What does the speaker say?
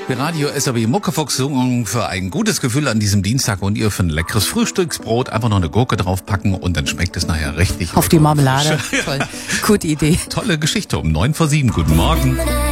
Radio SAB Muckefuchsung für ein gutes Gefühl an diesem Dienstag und ihr für ein leckeres Frühstücksbrot einfach noch eine Gurke draufpacken und dann schmeckt es nachher richtig. Auf die Marmelade. Toll. Gute Idee. Tolle Geschichte um 9:07. Guten Morgen.